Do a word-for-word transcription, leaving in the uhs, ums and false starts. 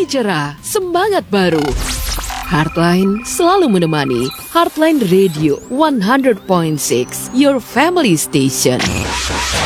hati cerah, semangat baru. Heartline selalu menemani. Heartline Radio one hundred point six, your family station.